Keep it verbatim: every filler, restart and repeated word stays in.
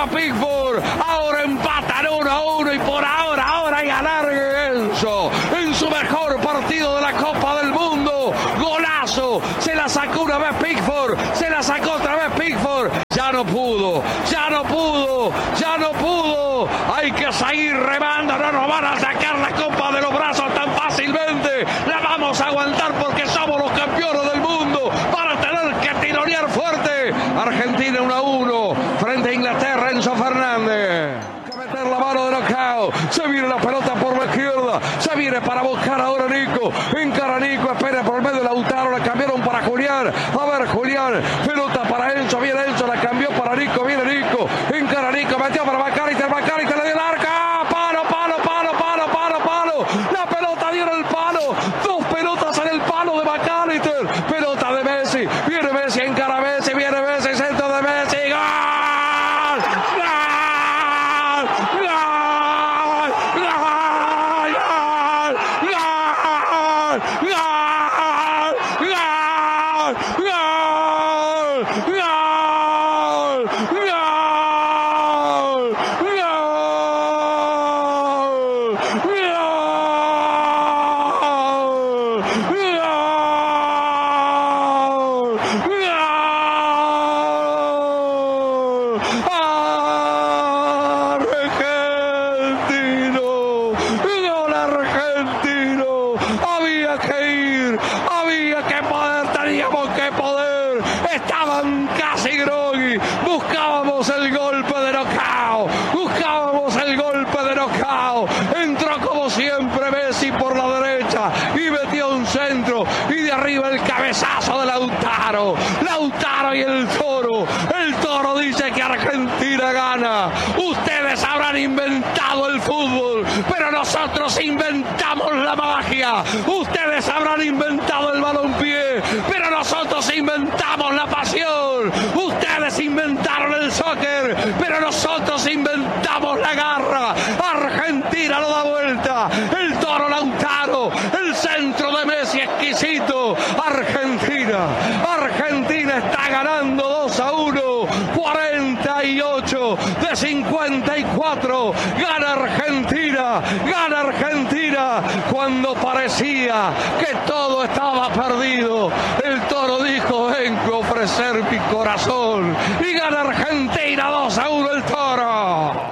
a Pickford, ahora empatan uno a uno y por ahora, ahora hay alargue Enzo, en su mejor partido de la Copa del Mundo, golazo, se la sacó una vez Pickford, se la sacó otra vez Pickford, ya no pudo, ya no pudo, ya no pudo, hay que seguir remando, no nos van a sacar la Copa de los brazos tan fácilmente, la vamos a aguantar porque somos los campeones del mundo, para tener que tironear fuerte. Argentina uno a uno frente a Inglaterra. Enzo Fernández que meter la mano de Knockout, se viene la pelota por la izquierda, se viene para buscar ahora Nico, encara Nico, espera por el medio de Lautaro, la cambiaron para Julián, a ver Julián, pelota para Enzo, viene Enzo, la cambió para Nico, viene Nico, encara Nico, metió para Macalister, Macalister le dio el arca, palo, palo, palo, palo, palo, palo, la pelota dio en el palo, dos pelotas en el palo de Macalister, pelota de Messi, viene Messi, encara Messi, viene Messi, centro de Messi, ¡gol! Estaban casi groggy, buscábamos el golpe de Knockout, buscábamos el golpe de Knockout, entró como siempre Messi por la derecha y metió un centro y de arriba el cabezazo de Lautaro, Lautaro y el Toro, el Toro dice que Argentina gana, ustedes habrán inventado el fútbol, pero nosotros inventamos la magia, ustedes habrán inventado el balompié, pero nosotros inventamos la pasión, ustedes inventaron el soccer, pero nosotros inventamos la garra, Argentina lo da vuelta, el Toro Lautaro, el centro de Messi exquisito, Argentina, Argentina está ganando dos a uno, cuarenta y ocho de cincuenta y cuatro, gana Argentina, gana Argentina, cuando parecía que todo estaba perdido, el Toro dijo, vengo a ofrecer mi corazón, y gana Argentina dos a uno el Toro.